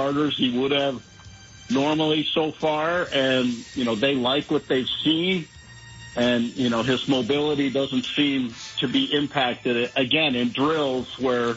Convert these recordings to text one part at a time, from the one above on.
starters he would have normally so far, and, they like what they've seen, and, his mobility doesn't seem to be impacted, again, in drills where,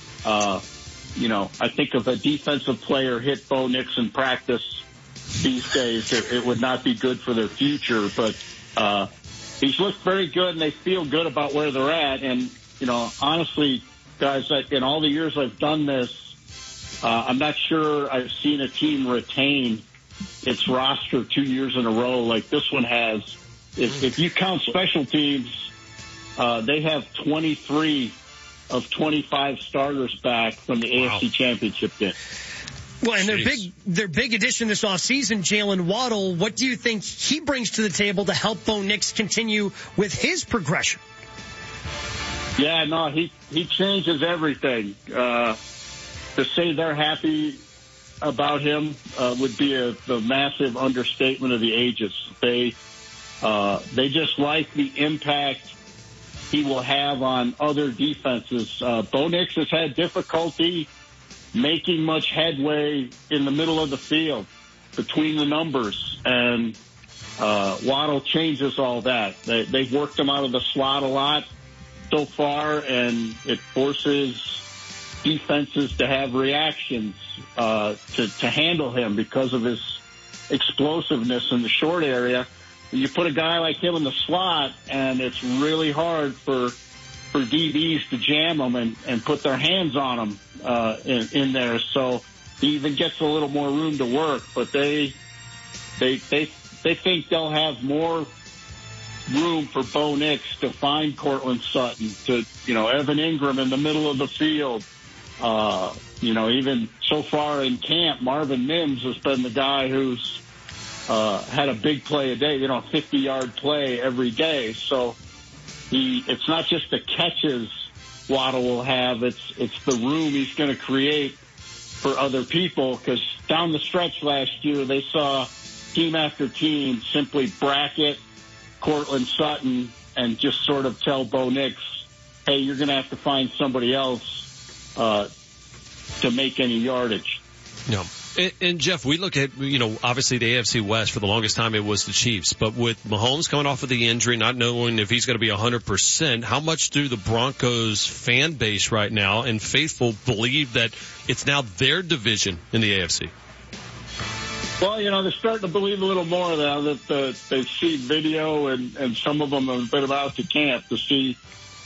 I think if a defensive player hit Bo Nix in practice these days, it would not be good for their future, but he's looked very good, and they feel good about where they're at, and, honestly, guys, in all the years I've done this, I'm not sure I've seen a team retain its roster 2 years in a row like this one has. If you count special teams, they have 23 of 25 starters back from the AFC Championship game. Well, and their big addition this offseason, Jalen Waddle, what do you think he brings to the table to help Bo Nix continue with his progression? Yeah, no, he changes everything. To say they're happy about him would be the massive understatement of the ages. They just like the impact he will have on other defenses. Bo Nix has had difficulty making much headway in the middle of the field between the numbers, and Waddle changes all that. They've worked him out of the slot a lot so far, and it forces defenses to have reactions to handle him because of his explosiveness in the short area. You put a guy like him in the slot, and it's really hard for DBs to jam him and put their hands on him in there. So he even gets a little more room to work. But they think they'll have more room for Bo Nix to find Cortland Sutton, to Evan Ingram in the middle of the field. Even so far in camp, Marvin Mims has been the guy who's had a big play a day, 50-yard play every day. So it's not just the catches Waddle will have, it's the room he's going to create for other people, because down the stretch last year, they saw team after team simply bracket Cortland Sutton and just sort of tell Bo Nix, hey, you're going to have to find somebody else to make any yardage. No. And Jeff, we look at, obviously the AFC West, for the longest time it was the Chiefs, but with Mahomes coming off of the injury, not knowing if he's going to be 100%, how much do the Broncos fan base right now and faithful believe that it's now their division in the AFC? Well, they're starting to believe a little more now that they've seen video, and some of them have been out to camp to see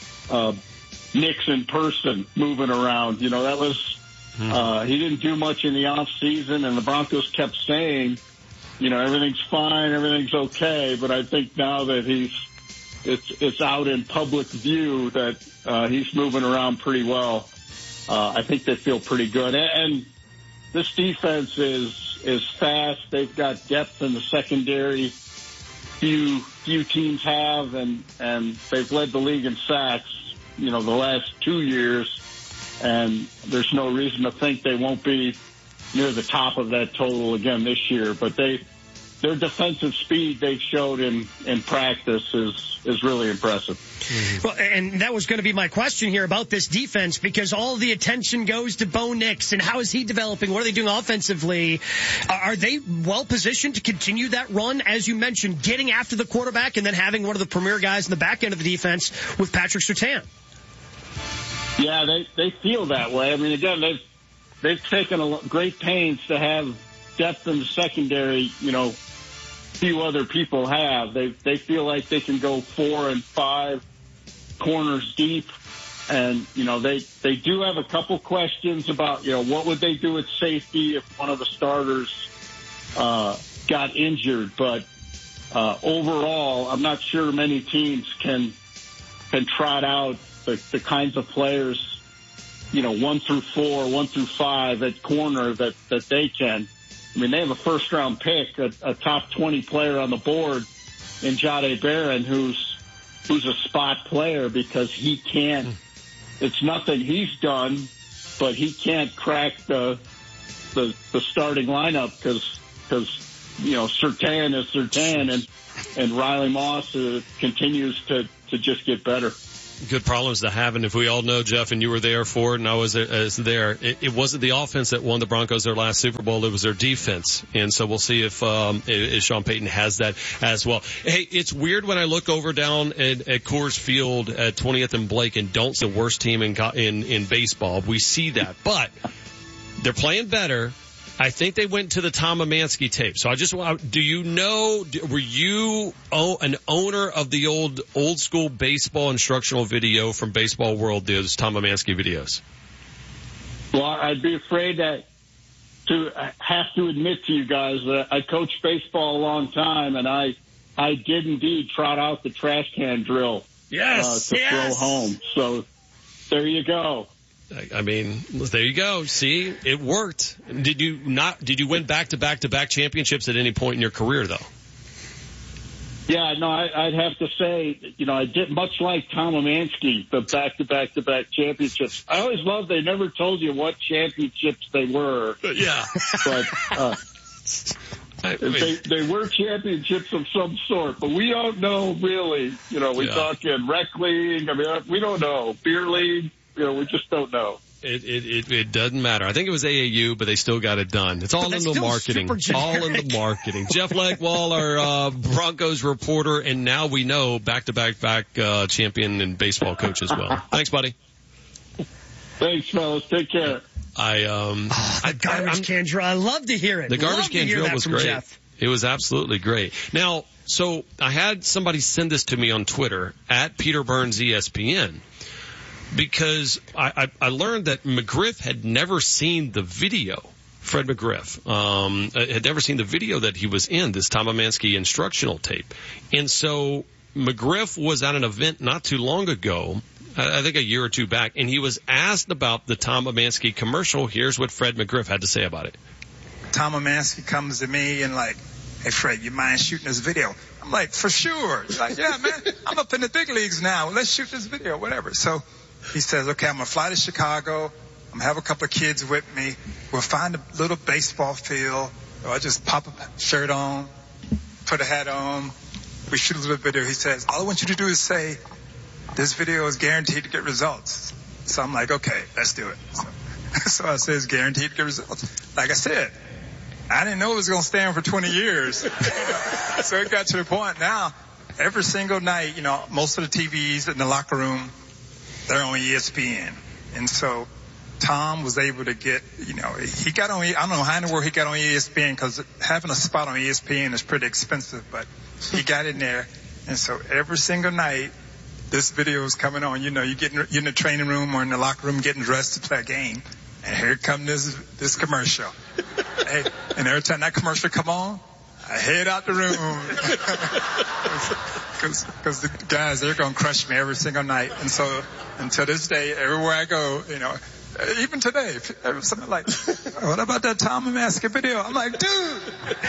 Nix in person moving around. That was he didn't do much in the off season, and the Broncos kept saying, everything's fine, everything's okay. But I think now that it's out in public view that he's moving around pretty well. I think they feel pretty good, and this defense is fast. They've got depth in the secondary. Few teams have, and they've led the league in sacks, the last 2 years. And there's no reason to think they won't be near the top of that total again this year. But their defensive speed they showed in practice is really impressive. Well, and that was going to be my question here about this defense, because all the attention goes to Bo Nix and how is he developing? What are they doing offensively? Are they well positioned to continue that run, as you mentioned, getting after the quarterback and then having one of the premier guys in the back end of the defense with Patrick Surtain? Yeah, they feel that way. I mean, again, they've taken great pains to have depth in the secondary, few other people have. They feel like they can go 4 and 5 corners deep. And, they do have a couple questions about, what would they do at safety if one of the starters got injured. But overall, I'm not sure many teams can trot out the kinds of players, 1 through 4, 1 through 5 at corner that they can. I mean, they have a first-round pick, a top 20 player on the board in Jahdae Barron, who's a spot player because he can't. It's nothing he's done, but he can't crack the starting lineup because Surtain is Surtain, and Riley Moss continues to just get better. Good problems to have, and if we all know, Jeff, and you were there for it, and I was there, it wasn't the offense that won the Broncos their last Super Bowl, it was their defense. And so we'll see if Sean Payton has that as well. Hey, it's weird when I look over down at Coors Field at 20th and Blake and don't see the worst team in baseball. We see that, but they're playing better. I think they went to the Tom Amansky tape. So do you know, were you an owner of the old school baseball instructional video from Baseball World, those Tom Amansky videos? Well, I'd be afraid to have to admit to you guys that I coached baseball a long time, and I did indeed trot out the trash can drill. Yes. To throw home. So there you go. I mean, there you go. See, it worked. Did you win back-to-back championships at any point in your career, though? Yeah, no, I'd have to say, I did much like Tom Amansky, the back-to-back championships. I always loved they never told you what championships they were. Yeah. But, they were championships of some sort, but we don't know really. Talk in rec league. I mean, we don't know. Beer league. We just don't know. It doesn't matter. I think it was AAU, but they still got it done. It's all in the marketing. All in the marketing. Jeff Legwall, our Broncos reporter, and now we know back-to-back champion and baseball coach as well. Thanks, buddy. Thanks, fellas. Take care. Garbage can drill. I love to hear it. The garbage can drill was great. Jeff. It was absolutely great. Now, so I had somebody send this to me on Twitter at Peter Burns ESPN. Because I learned that McGriff had never seen the video. Fred McGriff had never seen the video that he was in, this Tom Amansky instructional tape. And so McGriff was at an event not too long ago, I think a year or two back, and he was asked about the Tom Amansky commercial. Here's what Fred McGriff had to say about it. Tom Amansky comes to me and like, "Hey, Fred, you mind shooting this video?" I'm like, "For sure." He's like, "Yeah, man, I'm up in the big leagues now. Let's shoot this video, whatever." So he says, "Okay, I'm going to fly to Chicago. I'm going to have a couple of kids with me. We'll find a little baseball field. So I just pop a shirt on, put a hat on. We shoot a little video." He says, "All I want you to do is say, this video is guaranteed to get results." So I'm like, "Okay, let's do it." So I says, "Guaranteed to get results." Like I said, I didn't know it was going to stand for 20 years. So it got to the point now, every single night, most of the TVs in the locker room, they're on ESPN. And so Tom was able to get, he got on, I don't know how in the world he got on ESPN, because having a spot on ESPN is pretty expensive, but he got in there. And so every single night, this video is coming on. You're in the training room or in the locker room getting dressed to play a game. And here comes this commercial. Hey, and every time that commercial come on, I head out the room. Because the guys, they're going to crush me every single night. And so until this day, everywhere I go, even today, something like, "What about that Tom Amansky video?" I'm like, dude,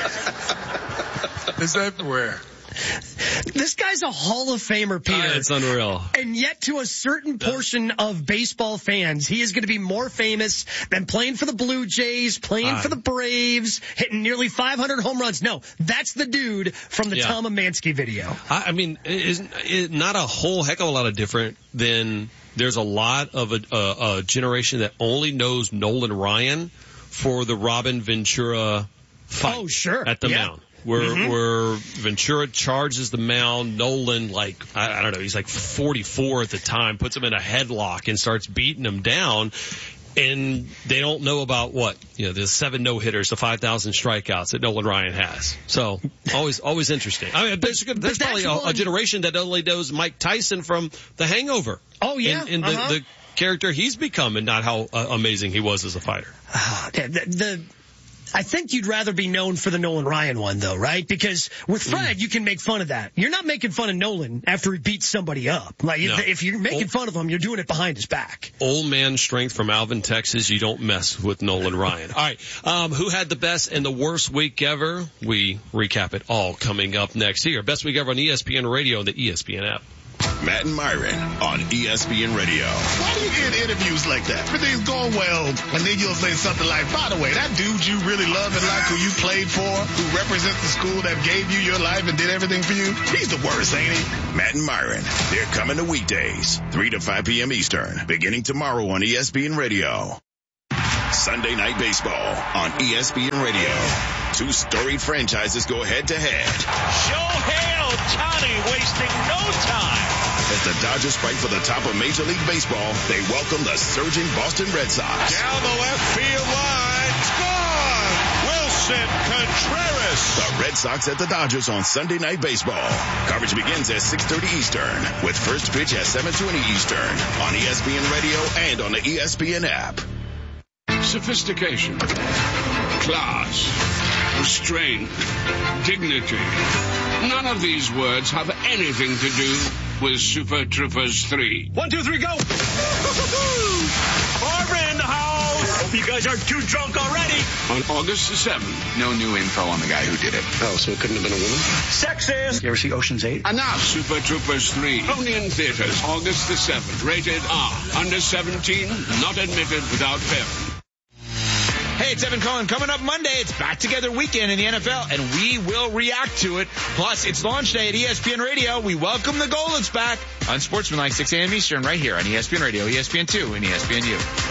it's everywhere. This guy's a Hall of Famer, Peter. It's unreal. And yet to a certain portion of baseball fans, he is going to be more famous than playing for the Blue Jays, playing for the Braves, hitting nearly 500 home runs. No, that's the dude from the Tom Amansky video. I mean, it's not a whole heck of a lot of different than there's a lot of a generation that only knows Nolan Ryan for the Robin Ventura fight at the mound. Where Ventura charges the mound, Nolan, I don't know, he's like 44 at the time, puts him in a headlock and starts beating him down. And they don't know about the 7 no-hitters, the 5,000 strikeouts that Nolan Ryan has. So always interesting. I mean, there's probably a generation that only knows Mike Tyson from The Hangover. Oh, yeah. And the character he's become and not how amazing he was as a fighter. I think you'd rather be known for the Nolan Ryan one, though, right? Because with Fred, you can make fun of that. You're not making fun of Nolan after he beats somebody up. If you're making fun of him, you're doing it behind his back. Old man strength from Alvin, Texas. You don't mess with Nolan Ryan. All right. Who had the best and the worst week ever? We recap it all coming up next here. Best week ever on ESPN Radio and the ESPN app. Matt and Myron on ESPN Radio. Why do you get interviews like that? Everything's going well, and then you'll say something like, by the way, that dude you really love and like, who you played for, who represents the school that gave you your life and did everything for you, he's the worst, ain't he? Matt and Myron, they're coming to weekdays, 3 to 5 p.m. Eastern, beginning tomorrow on ESPN Radio. Sunday Night Baseball on ESPN Radio. Two storied franchises go head-to-head. Shohei Ohtani wasting no time. As the Dodgers fight for the top of Major League Baseball, they welcome the surging Boston Red Sox. Down the left field line. Gone. Wilson Contreras. The Red Sox at the Dodgers on Sunday Night Baseball. Coverage begins at 6:30 Eastern with first pitch at 7:20 Eastern on ESPN Radio and on the ESPN app. Sophistication, class, restraint, dignity. None of these words have anything to do with Super Troopers 3. 1, 2, 3, go. Barbara in the house. Hope you guys aren't too drunk already. On August the 7th. No new info on the guy who did it. Oh, so it couldn't have been a woman? Sexist. You ever see Ocean's 8? Enough. Super Troopers 3. Only in theaters. August the 7th. Rated R. Under 17. Not admitted without parent. Hey, it's Evan Cohen. Coming up Monday, it's Back Together Weekend in the NFL, and we will react to it. Plus, it's launch day at ESPN Radio. We welcome the Goldens back on Sportsmanlike 6 a.m. Eastern right here on ESPN Radio, ESPN2, and ESPNU.